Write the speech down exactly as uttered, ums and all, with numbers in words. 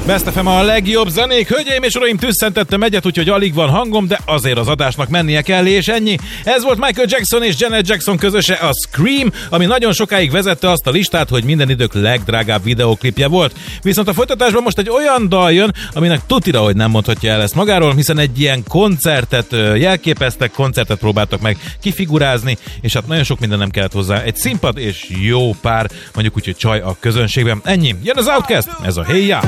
Best ef em a legjobb zenék. Hölgyeim és uraim, tüsszentettem egyet, úgyhogy alig van hangom, de azért az adásnak mennie kell, és ennyi. Ez volt Michael Jackson és Janet Jackson közöse, a Scream, ami nagyon sokáig vezette azt a listát, hogy minden idők legdrágább videóklipje volt. Viszont a folytatásban most egy olyan dal jön, aminek tutira, hogy nem mondhatja el ezt magáról, hiszen egy ilyen koncertet jelképeztek, koncertet próbáltak meg kifigurázni, és hát nagyon sok minden nem kellett hozzá. Egy színpad és jó pár, mondjuk úgy, hogy csaj a közönségben. Ennyi. Jön az Outkast, ez a Hey Ya!